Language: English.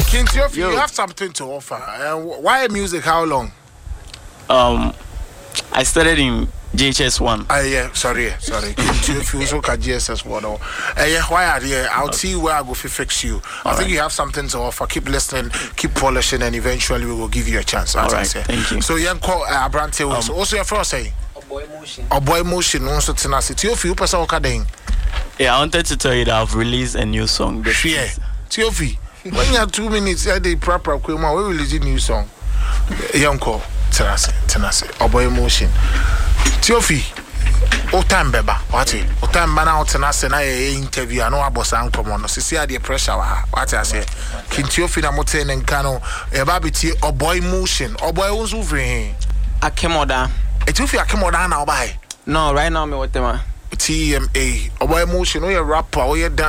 King Tiofi, you have something to offer. Why music? How long? I started in GHS1. Yeah, sorry. If you also at GSS1. Yeah, why are you? I'll see where I go to fix you. I think you have something to offer. Keep listening, keep polishing, and eventually we will give you a chance. All right, thank you. So, young call Abrante Wilson. Also, your first say? Boy Motion. Also, Tenacity. Tiofi, what's our cading? Yeah, I wanted to tell you that I've released a new song. Tiofi, when you have 2 minutes, I did proper. We will release a new song. Young call. Tenacity. Boy Motion. Tiofi, o time beba, what it? O time man out Tenacity na interview. I know about some common. So see the pressure. What I say? King Tiofi na moten and cano. A baby tea or Boy Motion or Boy was over here. Akemoda. Tiofi Akemoda now by. No, right now me what them. TMA or Boy Motion or your rapper or your